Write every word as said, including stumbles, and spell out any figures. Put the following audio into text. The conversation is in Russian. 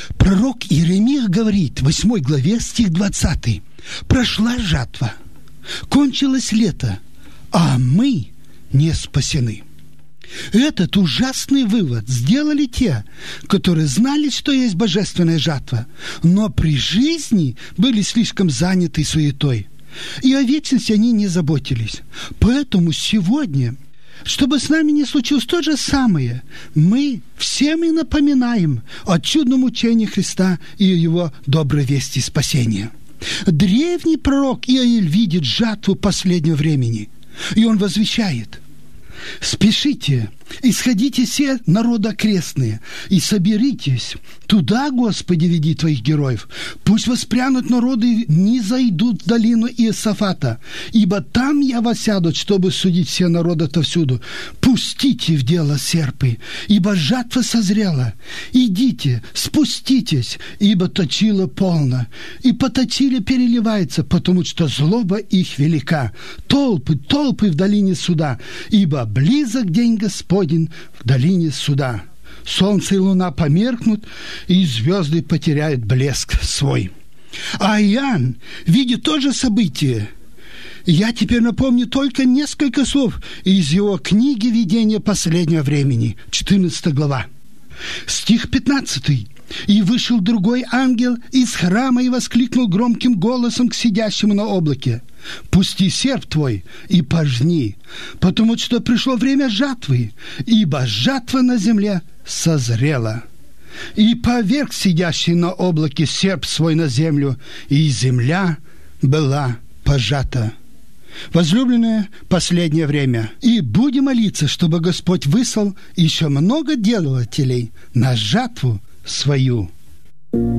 Пророк Иеремия говорит в восьмой главе, стих двадцатый. «Прошла жатва, кончилось лето, а мы не спасены». Этот ужасный вывод сделали те, которые знали, что есть божественная жатва, но при жизни были слишком заняты суетой, и о вечности они не заботились. Поэтому сегодня, чтобы с нами не случилось то же самое, мы всем и напоминаем о чудном учении Христа и о Его доброй вести спасения. Древний пророк Иоиль видит жатву последнего времени, и он возвещает: «Спешите, исходите все народы окрестные, и соберитесь. Туда, Господи, веди твоих героев. Пусть воспрянут народы, не зайдут в долину Иосафата, ибо там я воссяду, чтобы судить все народы отовсюду. Пустите в дело серпы, ибо жатва созрела. Идите, спуститесь, ибо точило полно, и поточили переливается, потому что злоба их велика. Толпы, толпы в долине суда, ибо близок день Господень в долине суда. Солнце и луна померкнут, и звезды потеряют блеск свой». А Иоанн видит то же событие. Я теперь напомню только несколько слов из его книги «Видение последнего времени», четырнадцатая глава. Стих пятнадцатый. «И вышел другой ангел из храма и воскликнул громким голосом к сидящему на облаке: пусти серп твой и пожни, потому что пришло время жатвы, ибо жатва на земле созрела. И поверг сидящий на облаке серп свой на землю, и земля была пожата». Возлюбленные, последнее время. И будем молиться, чтобы Господь выслал еще много делателей на жатву свою.